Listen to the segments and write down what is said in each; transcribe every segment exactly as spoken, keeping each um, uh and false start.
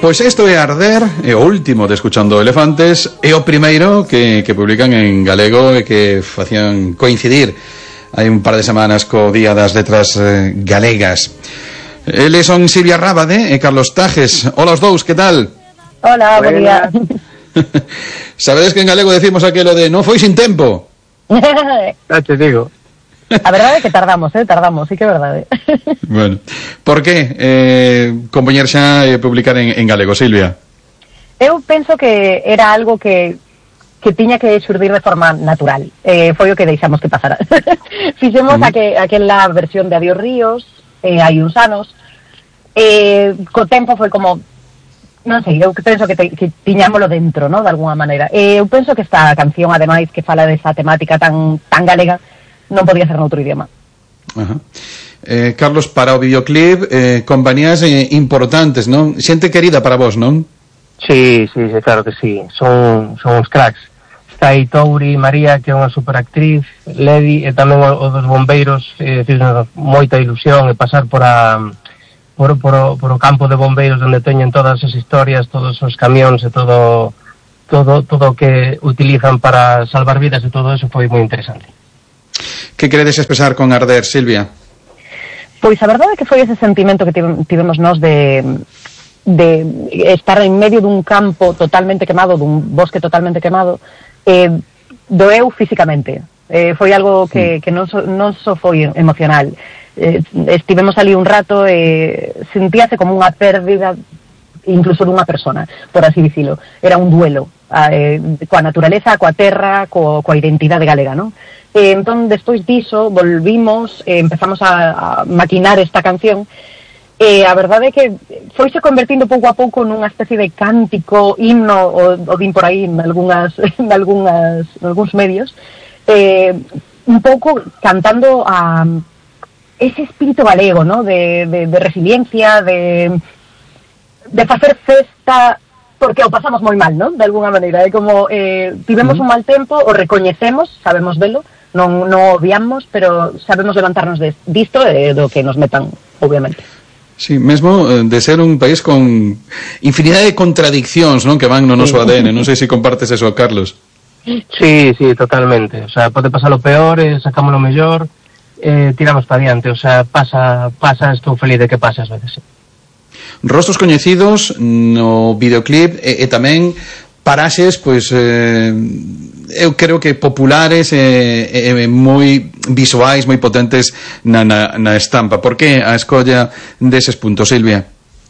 Pois isto é Arder, é o último de Escuchando Elefantes, é o primeiro que, que publican en galego e que facían coincidir hai un par de semanas co Día das Letras eh, Galegas. Eles son Silvia Rábade e Carlos Tajes. Hola os dous, que tal? Hola, buen día. Sabedes que en galego decimos aquelo de non foi sin tempo? Ya te digo. A verdade é que tardamos, eh, tardamos, sí que é verdade. Bueno, por que eh, compoñer xa e publicar en, en galego, Silvia? Eu penso que era algo que que tiña que xurdir de forma natural. Eh, foi o que deixamos que pasara. Fixemos uh-huh. aqu aquela versión de Adiós Ríos, eh, hai uns anos, eh, co tempo foi como, non sei, eu penso que, te, que tiñámoslo dentro, ¿no?, de alguna maneira. Eh, eu penso que esta canción, ademais, que fala desa temática tan tan galega, non podía ser noutro idioma. Ajá. Eh, Carlos, para o videoclip, eh, compañías eh, importantes, non? Xente querida para vos, non? Sí, sí, sí, claro que sí. Son, son uns cracks. Está aí Touri, María, que é unha superactriz, Ledi, e tamén o, o dos bombeiros, eh, fixo moita ilusión e pasar por a por, por, o, por o campo de bombeiros onde teñen todas as historias, todos os camións e todo todo todo o que utilizan para salvar vidas e todo eso foi moi interesante. Que queredes expresar con Arder, Silvia? Pois a verdade é que foi ese sentimento que tivemos nós de, de estar en medio dun campo totalmente quemado, dun bosque totalmente quemado, eh, doeu físicamente. Eh, foi algo que, que non, so, non só foi emocional. Eh, estivemos ali un rato e eh, sentíase como unha pérdida incluso dunha persona, por así dicilo. Era un duelo eh, coa naturaleza, coa terra, co, coa identidade galega, non? Eh, entón, despois diso, volvimos, eh, empezamos a, a maquinar esta canción, e eh, a verdade é que foise convertindo pouco a pouco nunha especie de cántico, himno, o, o din por aí en algunhas, en algunhas, en algúns medios, eh, un pouco cantando a ese espírito galego, ¿no?, de, de, de resiliencia, de, de facer festa, porque o pasamos moi mal, ¿no?, de alguna maneira. É como, eh, tivemos uh-huh. un mal tempo, o recoñecemos, sabemos velo, non, non odiamos, pero sabemos levantarnos de, disto e do que nos metan, obviamente. Sí, mesmo de ser un país con infinidade de contradiccións, non, que van no noso A D N. Non sei se compartes eso, Carlos. Sí, sí, totalmente. O sea, pode pasar o peor, eh, sacamos o mellor, eh, tiramos para diante. O sea, pasa, pasa, estou feliz de que pase ás veces. Sí. Rostros coñecidos no videoclip e, e tamén paraxes, pois, eh, eu creo que populares e, e, e moi visuais, moi potentes na, na, na estampa. Por que a escolla deses puntos, Silvia?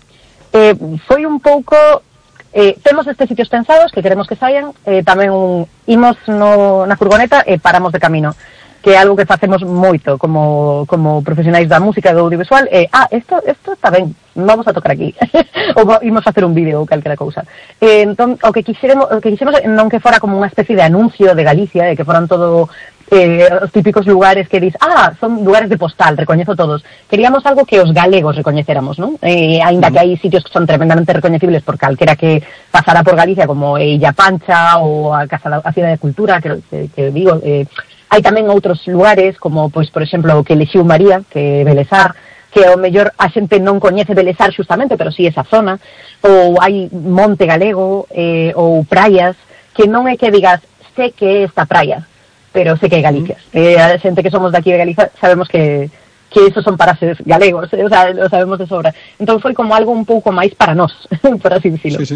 Eh, foi un pouco... Eh, temos estes sitios pensados que queremos que saian, eh, tamén un, imos no, na furgoneta e paramos de camino, que é algo que facemos moito como, como profesionais da música e do audiovisual. Eh, ah, isto, isto está ben, vamos a tocar aquí ou imos facer un vídeo ou calquera cousa. Eh, entón, o que quixeremos, o que quixemos non que fora como unha especie de anuncio de Galicia, de que foran todo eh, os típicos lugares que dis, ah, son lugares de postal, recoñezo todos. Queríamos algo que os galegos recoñecéramos, non? Eh, ainda que hai sitios que son tremendamente recoñecibles por calquera que pasara por Galicia, como eh, Illa Pancha ou a Casa a Cidade de Cultura, que, que, que digo, eh, hai tamén outros lugares, como, pois, por exemplo, o que elixiu María, que é Belesar, que ao mellor a xente non coñece Belesar xustamente, pero si sí esa zona, ou hai Monte Galego, eh, ou praias, que non é que digas, sé que é esta praia, pero sé que é Galicia. Eh, a xente que somos daqui de Galicia sabemos que que esos son paraxes galegos, eh, o sea, lo sabemos de sobra. Entón foi como algo un pouco máis para nós, por así dicilo. Sí, sí.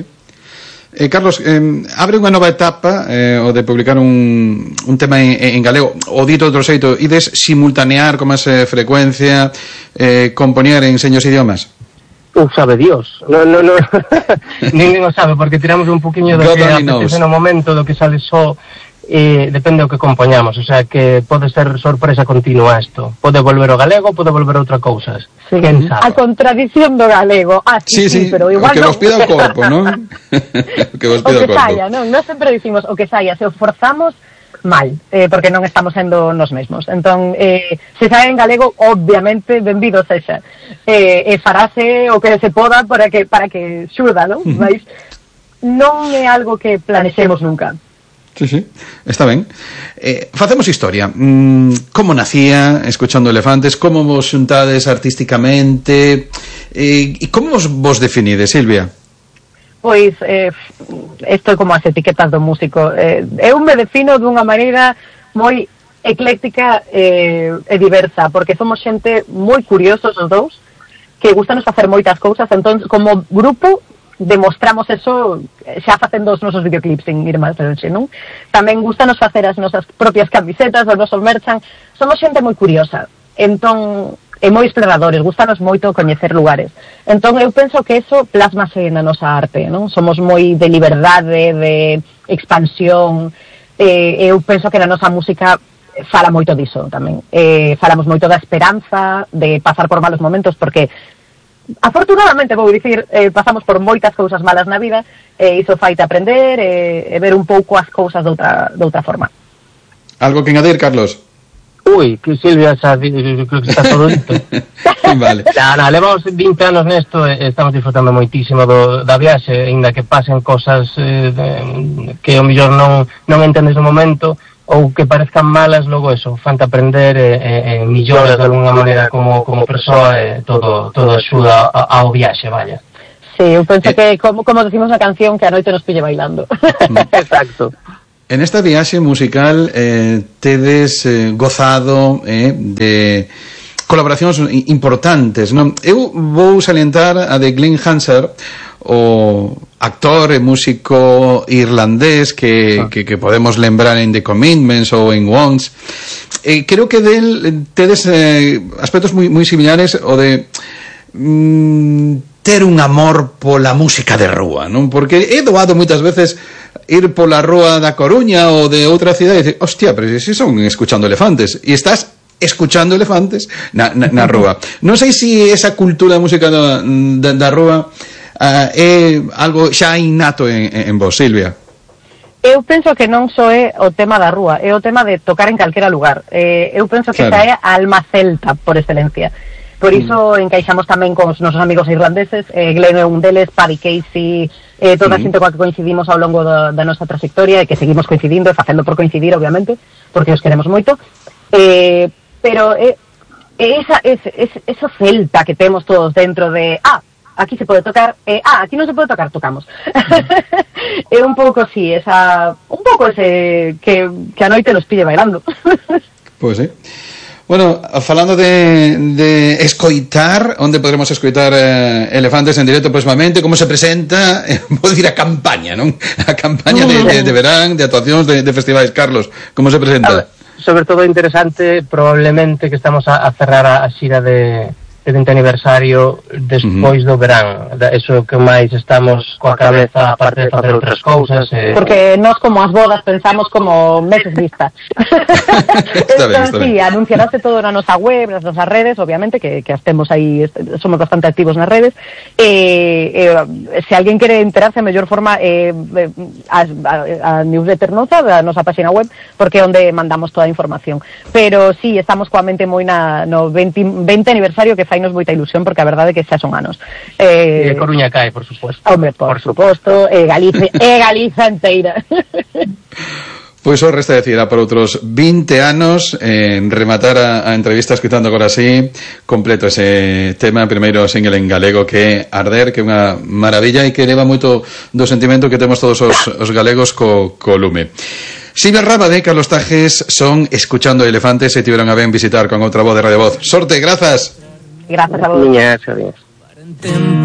Eh, Carlos, eh, abre unha nova etapa, eh, o de publicar un, un tema en, en galego, o dito outro xeito, ides simultanear con máis eh, frecuencia, eh, compoñer en seños idiomas? Uf, sabe Dios. No, no, no. Ninguén o sabe, porque tiramos un poquinho do que apetece no momento, do que sale só, e depende do que compoñamos. O sea, que pode ser sorpresa continua isto. Pode volver o galego, pode volver outra cousas. Sí. Quen sabe? A contradición do galego. Ah, sí, sí, sí, sí, pero igual o que non. vos pida o corpo, non? O que vos pida o corpo. O que saia, non? Nós sempre dicimos o que saia, se o forzamos mal, eh, porque non estamos sendo nos mesmos. Entón, eh, se sae en galego, obviamente, benvido sexa. Eh, e farase o que se poda para que para que xurda, non? Mas non é algo que planexemos nunca. Sí, sí, está ben. Eh, facemos historia. Mm, como nacía Escuchando Elefantes? Como vos xuntades artísticamente? Eh, e como vos, vos definides, Silvia? pois eh, isto é como as etiquetas do músico. Eh, eu me defino dunha maneira moi ecléctica eh, e diversa, porque somos xente moi curiosos os dous, que gustanos facer moitas cousas, entón como grupo demostramos eso xa facendo os nosos videoclips sin ir máis longe, non? Tamén gustanos facer as nosas propias camisetas, os nosos merchan, somos xente moi curiosa, entón e moi exploradores, gustanos moito coñecer lugares. Entón eu penso que eso plasmase na nosa arte, non? Somos moi de liberdade, de expansión, e eu penso que na nosa música fala moito diso tamén. Eh, falamos moito da esperanza, de pasar por malos momentos, porque afortunadamente, vou dicir, eh, pasamos por moitas cousas malas na vida, e iso faite aprender e, e ver un pouco as cousas de outra, de outra forma. Algo que engadir, Carlos? Ui, que Silvia xa creo que está todo dito. Vale. Na, na, levamos vinte anos nesto e estamos disfrutando moitísimo do, da viaxe, ainda que pasen cosas eh, de, que o mellor non, non entendes no momento, ou que parezcan malas, logo eso, fante aprender e, e, e millores de alguna maneira como, como persoa e todo, todo axuda ao viaxe, vaya. Sí, eu penso eh, que, como, como decimos na canción, que a noite nos pille bailando. Exacto. En esta viaxe musical eh, tedes eh, gozado eh, de colaboracións importantes, non? Eu vou salientar a de Glenn Hansard, o actor e músico irlandés que, ah. que, que podemos lembrar en The Commitments ou en Once. Eh, creo que del tedes eh, aspectos moi, moi similares o de mm, ter un amor pola música de rúa, non? Porque he doado moitas veces ir pola rúa da Coruña ou de outra cidade e dicer, hostia, pero si son escuchando elefantes, e estás escuchando elefantes na, na, na rúa. Non sei se esa cultura da música da, da, da rúa uh, é algo xa innato en, en vos, Silvia. Eu penso que non só é o tema da rúa, é o tema de tocar en calquera lugar. Eh, eu penso que claro. Xa é a alma celta por excelencia. Por iso mm. encaixamos tamén con os nosos amigos irlandeses, eh, Glenn é un deles, Paddy Casey, eh, toda a mm. xente coa que coincidimos ao longo da, da nosa trayectoria e que seguimos coincidindo e facendo por coincidir, obviamente, porque os queremos moito. Eh, pero é eh, esa, ese, ese, eso celta que temos todos dentro de, ah, aquí se pode tocar, eh, ah, aquí non se pode tocar, tocamos. Mm. É un pouco así, esa, un pouco ese que, que a noite nos pille bailando. Pois pues, sí. Bueno, falando de, de escoitar, onde podremos escoitar eh, Elefantes en directo próximamente, como se presenta, eh, vou dicir a campaña, non? A campaña de, de, de verán, de actuacións, de, de festivais. Carlos, como se presenta? Sobre todo interesante, probablemente que estamos a, a cerrar a, a xira de, de vinte aniversario despois uh-huh. do verán. Eso que máis estamos coa cabeza, aparte de facer outras cousas. Eh... Porque nós, como as bodas, pensamos como meses vista. Está ben, está sí, ben. anunciarase todo na nosa web, nas nosas redes, obviamente, que, que estemos aí, somos bastante activos nas redes. Eh, eh, se alguén quere enterarse, a mellor forma, eh, a, a, a newsletter nosa, da nosa página web, porque é onde mandamos toda a información. Pero sí, estamos coa mente moi na, no vinte, vinte aniversario, que fainos moita ilusión, porque a verdade é que xa son anos. Eh, e Coruña cae, por suposto. Hombre, por, por suposto, e Galicia, e Galiza enteira. Pois o resta decir, por outros vinte anos, en eh, rematar a, a entrevista escutando agora así, completo ese tema, primeiro single en galego, que é Arder, que é unha maravilla e que leva moito do sentimento que temos todos os, os galegos co, co lume. Silvia Rábade e Carlos Tajes son Escuchando Elefantes e tiveron a ben visitar con outra voz de Radio Voz. Sorte, grazas. Gracias a vos. Niñas, adiós.